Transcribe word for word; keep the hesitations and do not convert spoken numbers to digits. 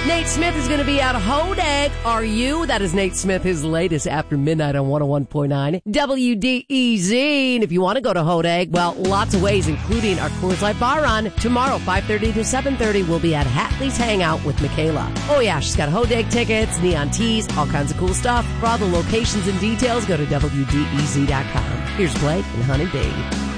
Nate Smith is going to be at Hodag. Are you? That is Nate Smith, his latest After Midnight on one oh one point nine W D E Z. And if you want to go to Hodag, well, lots of ways, including our Coors Light Bar Run. Tomorrow, five thirty to seven thirty, we'll be at Hatley's Hangout with Michaela. Oh, yeah, she's got Hodag tickets, neon tees, all kinds of cool stuff. For all the locations and details, go to W D E Z dot com. Here's Blake and Honey B.